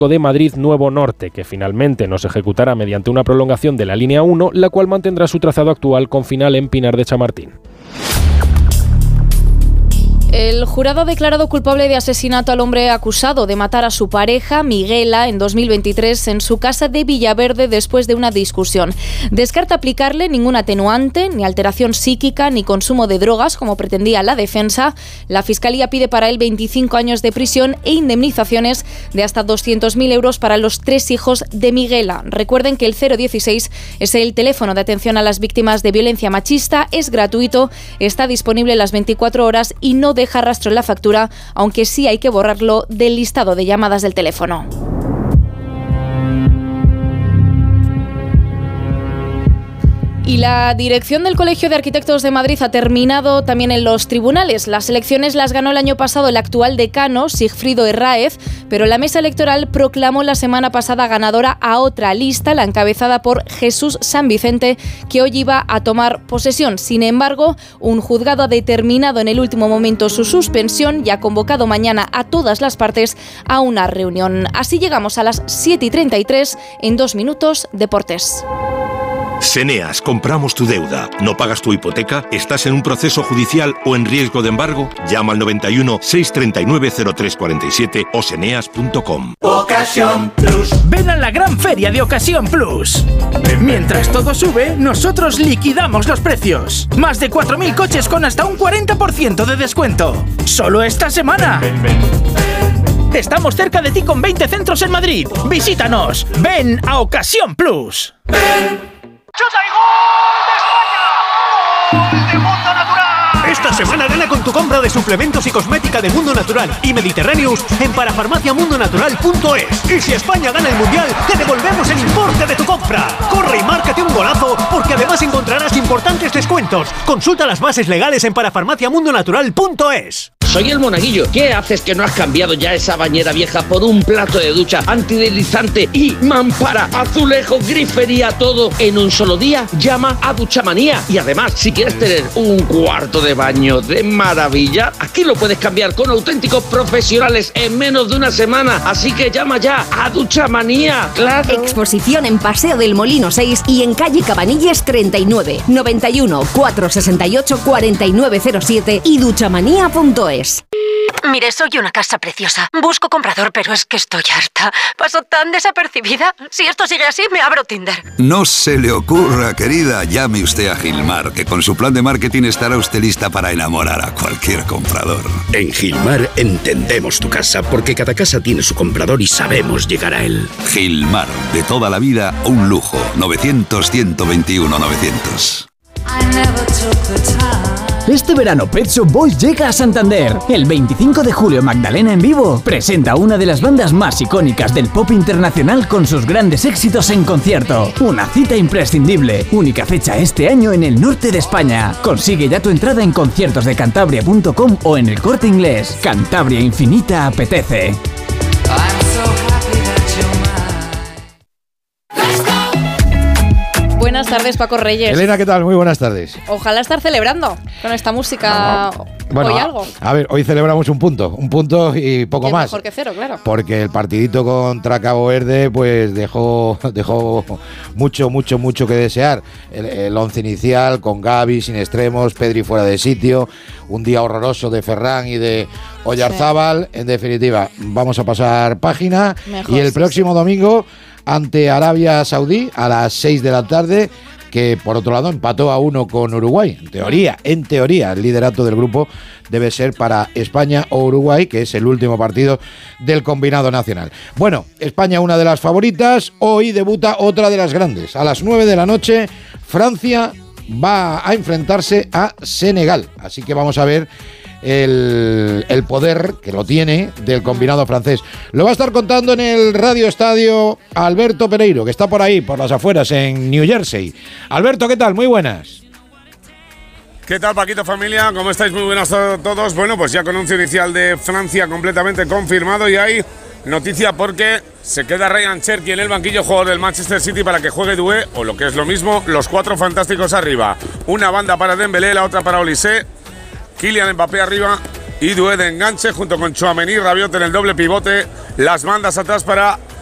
de Madrid Nuevo Norte, que finalmente nos ejecutará mediante una prolongación de la línea 1, la cual mantendrá su trazado actual con final en Pinar de Chamartín. El jurado ha declarado culpable de asesinato al hombre acusado de matar a su pareja, Miguela, en 2023 en su casa de Villaverde después de una discusión. Descarta aplicarle ningún atenuante, ni alteración psíquica, ni consumo de drogas, como pretendía la defensa. La Fiscalía pide para él 25 años de prisión e indemnizaciones de hasta 200.000 euros para los 3 hijos de Miguela. Recuerden que el 016 es el teléfono de atención a las víctimas de violencia machista, es gratuito, está disponible las 24 horas y no deja rastro en la factura, aunque sí hay que borrarlo del listado de llamadas del teléfono. Y la dirección del Colegio de Arquitectos de Madrid ha terminado también en los tribunales. Las elecciones las ganó el año pasado el actual decano, Sigfrido Herráez, pero la mesa electoral proclamó la semana pasada ganadora a otra lista, la encabezada por Jesús San Vicente, que hoy iba a tomar posesión. Sin embargo, un juzgado ha determinado en el último momento su suspensión y ha convocado mañana a todas las partes a una reunión. Así llegamos a las 7:33, en 2 minutos, Deportes. Seneas, compramos tu deuda. ¿No pagas tu hipoteca? ¿Estás en un proceso judicial o en riesgo de embargo? Llama al 91 639 0347 o seneas.com. Ocasión Plus. Ven a la gran feria de Ocasión Plus. Mientras todo sube, nosotros liquidamos los precios. Más de 4.000 coches con hasta un 40% de descuento. ¡Solo esta semana! Estamos cerca de ti con 20 centros en Madrid. Visítanos. Ven a Ocasión Plus. ¡Chuta y gol de España! ¡Gol de Mundo Natural! Esta semana gana con tu compra de suplementos y cosmética de Mundo Natural y Mediterráneos en parafarmaciamundonatural.es. Y si España gana el Mundial, te devolvemos el importe de tu compra. Corre y márcate un golazo, porque además encontrarás importantes descuentos. Consulta las bases legales en parafarmaciamundonatural.es. Soy el Monaguillo. ¿Qué haces que no has cambiado ya esa bañera vieja por un plato de ducha antideslizante y mampara, azulejo, grifería, todo en un solo día? Llama a Duchamanía. Y además, si quieres tener un cuarto de baño de maravilla, aquí lo puedes cambiar con auténticos profesionales en menos de una semana. Así que llama ya a Duchamanía. ¡Claro! Exposición en Paseo del Molino 6 y en calle Cabanilles 39, 91 468 4907 y duchamanía.es. Mire, soy una casa preciosa. Busco comprador, pero es que estoy harta. Paso tan desapercibida. Si esto sigue así, me abro Tinder. No se le ocurra, querida. Llame usted a Gilmar, que con su plan de marketing estará usted lista para enamorar a cualquier comprador. En Gilmar entendemos tu casa, porque cada casa tiene su comprador y sabemos llegar a él. Gilmar, de toda la vida, un lujo. 900-121-900. Este verano Pet Shop Boys llega a Santander. El 25 de julio Magdalena en vivo presenta una de las bandas más icónicas del pop internacional con sus grandes éxitos en concierto. Una cita imprescindible. Única fecha este año en el norte de España. Consigue ya tu entrada en conciertosdecantabria.com o en el Corte Inglés. Cantabria Infinita apetece. Buenas tardes, Paco Reyes. Elena, ¿qué tal? Muy buenas tardes. Ojalá estar celebrando con esta música bueno, hoy algo. A ver, hoy celebramos un punto y poco más. Mejor que cero, claro. Porque el partidito contra Cabo Verde pues dejó mucho que desear. El once inicial con Gavi sin extremos, Pedri fuera de sitio, un día horroroso de Ferran y de Oyarzábal. Sí. En definitiva, vamos a pasar página. Mejor, y el próximo domingo ante Arabia Saudí a las 6 de la tarde, que por otro lado empató a 1 con Uruguay. En teoría, el liderato del grupo debe ser para España o Uruguay, que es el último partido del combinado nacional. Bueno, España una de las favoritas, hoy debuta otra de las grandes. A las 9 de la noche, Francia va a enfrentarse a Senegal. Así que vamos a ver el poder que lo tiene del combinado francés. Lo va a estar contando en el Radio Estadio Alberto Pereiro, que está por ahí, por las afueras, en New Jersey. Alberto, ¿qué tal? Muy buenas. ¿Qué tal, Paquito, familia? ¿Cómo estáis? Muy buenas a todos. Bueno, pues ya con anuncio inicial de Francia completamente confirmado, y hay noticia porque se queda Ryan Cherki en el banquillo, jugador del Manchester City, para que juegue Doué, o lo que es lo mismo, los 4 fantásticos arriba. Una banda para Dembélé, la otra para Olise, Kylian Mbappé arriba y Doué de enganche junto con Tchouaméni, Rabiot en el doble pivote las bandas atrás para